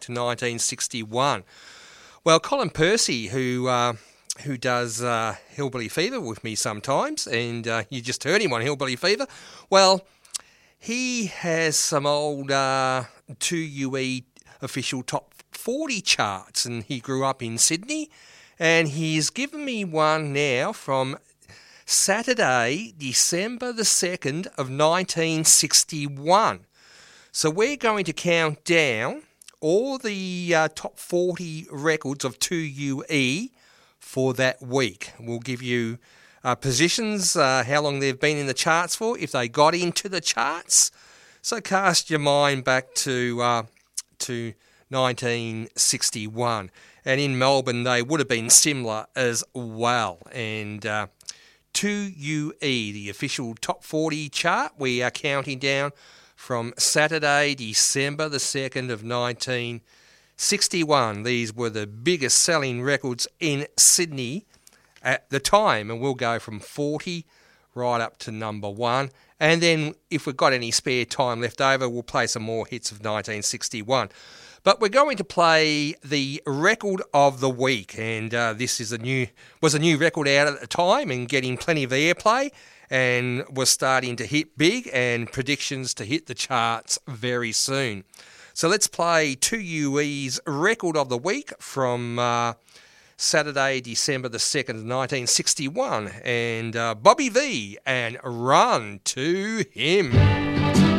to 1961. Well, Colin Percy, who does Hillbilly Fever with me sometimes, and you just heard him on Hillbilly Fever, well, he has some old 2UE official top 40 charts, and he grew up in Sydney, and he's given me one now from Saturday, December the 2nd of 1961. So we're going to count down all the top 40 records of 2UE for that week. We'll give you positions, how long they've been in the charts for, if they got into the charts. So cast your mind back to 1961. And in Melbourne, they would have been similar as well. And 2UE, the official top 40 chart, we are counting down from Saturday, December the 2nd of 1961. These were the biggest selling records in Sydney at the time, and we'll go from 40 right up to number 1. And then if we've got any spare time left over, we'll play some more hits of 1961. But we're going to play the record of the week, and this was a new record out at the time and getting plenty of airplay, and was starting to hit big, and predictions to hit the charts very soon. So let's play 2UE's record of the week from Saturday, December the 2nd of 1961, and Bobby V and Run to Him.